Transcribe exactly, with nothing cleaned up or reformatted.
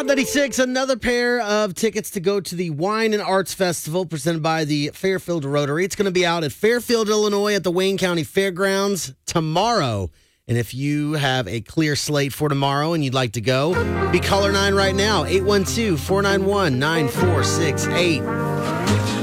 ninety-six, another pair of tickets to go to the Wine and Arts Festival presented by the Fairfield Rotary. It's going to be out at Fairfield, Illinois at the Wayne County Fairgrounds tomorrow. And if you have a clear slate for tomorrow and you'd like to go, be caller nine right now, eight one two, four nine one, nine four six eight.